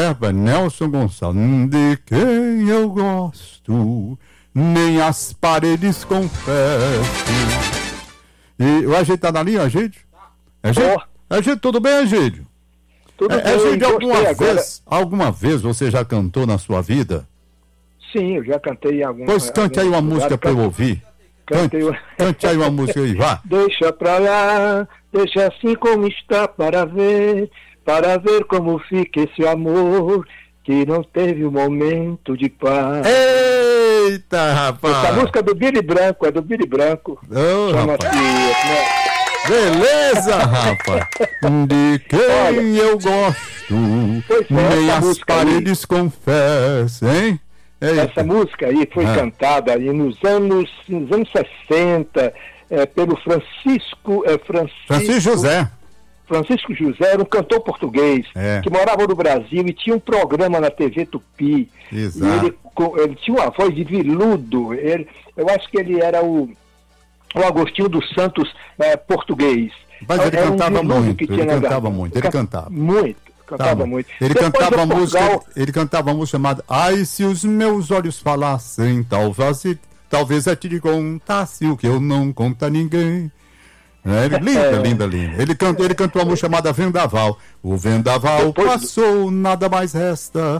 verbo é Nelson Gonçalves. De quem eu gosto, nem as paredes confesso. E o Egídio tá na linha, Egídio? Egídio, tudo bem, Egídio? Tudo bem, Egídio, alguma vez você já cantou na sua vida? Sim, eu já cantei em algumas... Pois cante aí uma música para eu ouvir. Cante aí uma música aí, vá. Deixa pra lá, deixa assim como está para ver como fica esse amor que não teve um momento de paz. Eita, rapaz! Essa música é do Billy Branco, Rapaz. Beleza, rapaz! De quem eu gosto, nem as paredes confessam, hein? Essa música aí foi cantada aí nos anos 60 pelo Francisco José. Francisco José era um cantor português que morava no Brasil e tinha um programa na TV Tupi. Exato. Ele tinha uma voz de veludo. Eu acho que ele era o Agostinho dos Santos português. Mas ele cantava muito. Ele cantava muito. Ele cantava uma música chamada Ai, se os meus olhos falassem, talvez eu te contasse o que eu não conto a ninguém. Linda. Ele cantou uma música chamada Vendaval. O vendaval passou, nada mais resta